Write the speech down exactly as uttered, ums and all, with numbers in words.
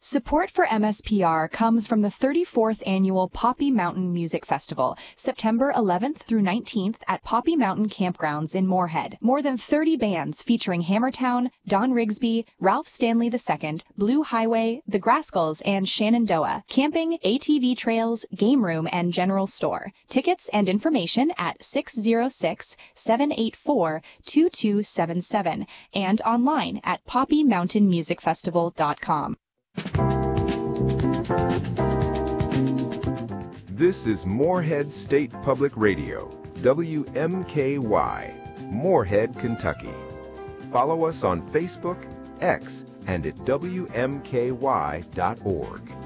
Support for M S P R comes from the thirty-fourth Annual Poppy Mountain Music Festival, September eleventh through nineteenth at Poppy Mountain Campgrounds in Moorhead. More than thirty bands featuring Hammertown, Don Rigsby, Ralph Stanley the Second, Blue Highway, The Grascals, and Shenandoah. Camping, A T V trails, game room, and general store. Tickets and information at six zero six, seven eight four, two two seven seven and online at poppy mountain music festival dot com. This is Moorhead State Public Radio, W M K Y, Moorhead, Kentucky. Follow us on Facebook, X, and at W M K Y dot org.